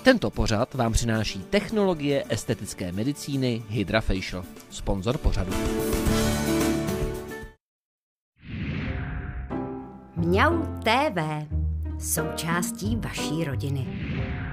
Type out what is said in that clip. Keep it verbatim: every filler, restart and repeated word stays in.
Tento pořad vám přináší technologie estetické medicíny HydraFacial, sponzor pořadu. Mňau té vé, součástí vaší rodiny.